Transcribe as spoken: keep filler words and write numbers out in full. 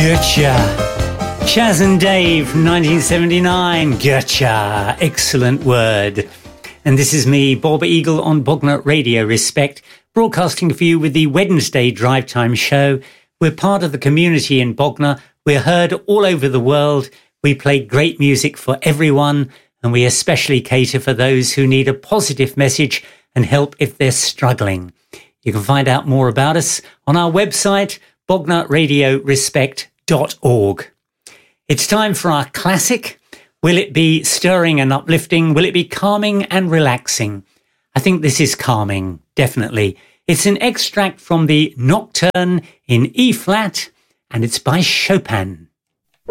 Gotcha. Chaz and Dave, nineteen seventy-nine. Gotcha. Excellent word. And this is me, Bob Eagle, on Bognor Radio Respect, broadcasting for you with the Wednesday Drive Time Show. We're part of the community in Bognor. We're heard all over the world. We play great music for everyone, and we especially cater for those who need a positive message and help if they're struggling. You can find out more about us on our website, bognor radio respect dot org. It's time for our classic. Will it be stirring and uplifting? Will it be calming and relaxing? I think this is calming, definitely. It's an extract from the Nocturne in E-flat, and it's by Chopin.